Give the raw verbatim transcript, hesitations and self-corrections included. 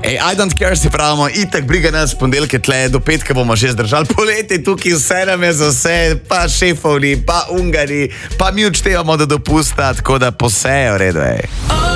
Ej, I don't care, si pravimo, itak briga nas ponedeljke tle, do petka bomo že zdržali. Poletje tukaj vse nam je za vse, pa šefovni, pa Ungari, pa mi odštevamo do dopusta, tako da posejo, redo je.